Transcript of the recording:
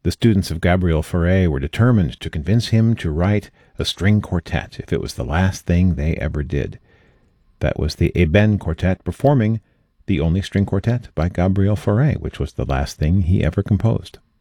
The students of Gabriel Fauré were determined to convince him to write a string quartet if it was the last thing they ever did. That was the Ébène Quartet performing the only string quartet by Gabriel Fauré, which was the last thing he ever composed.